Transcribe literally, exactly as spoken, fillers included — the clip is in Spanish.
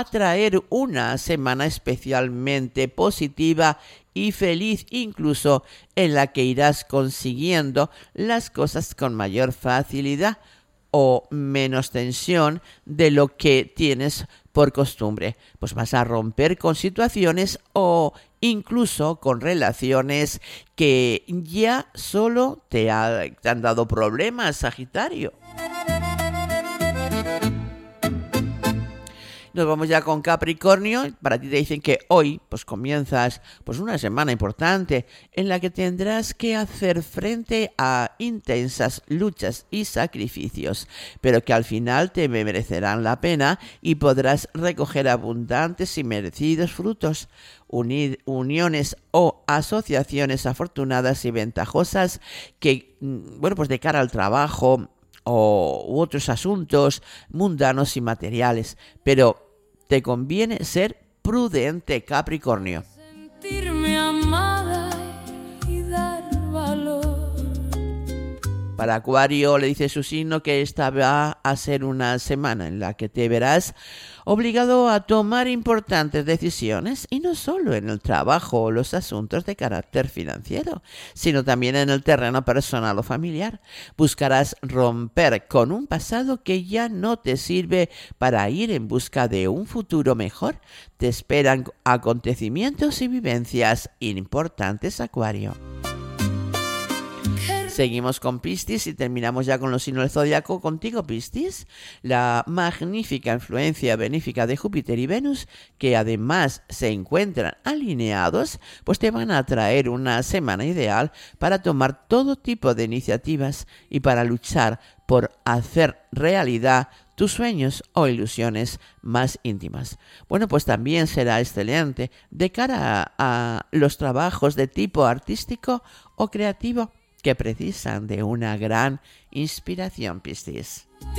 atraer una semana especialmente positiva y feliz, incluso en la que irás consiguiendo las cosas con mayor facilidad o menos tensión de lo que tienes por costumbre. Pues vas a romper con situaciones o incluso con relaciones que ya solo te, ha, te han dado problemas, Sagitario. Nos vamos ya con Capricornio. Para ti te dicen que hoy pues comienzas pues una semana importante en la que tendrás que hacer frente a intensas luchas y sacrificios, pero que al final te merecerán la pena y podrás recoger abundantes y merecidos frutos. Unir, uniones o asociaciones afortunadas y ventajosas que, bueno, pues de cara al trabajo o u otros asuntos mundanos y materiales, pero te conviene ser prudente, Capricornio. Sentirme amada y dar valor. Para Acuario le dice su signo que esta va a ser una semana en la que te verás obligado a tomar importantes decisiones, y no solo en el trabajo o los asuntos de carácter financiero, sino también en el terreno personal o familiar. Buscarás romper con un pasado que ya no te sirve para ir en busca de un futuro mejor. Te esperan acontecimientos y vivencias importantes, Acuario. Seguimos con Piscis y terminamos ya con los signos del zodiaco. Contigo, Piscis, la magnífica influencia benéfica de Júpiter y Venus, que además se encuentran alineados, pues te van a traer una semana ideal para tomar todo tipo de iniciativas y para luchar por hacer realidad tus sueños o ilusiones más íntimas. Bueno, pues también será excelente de cara a, a los trabajos de tipo artístico o creativo que precisan de una gran inspiración, Piscis.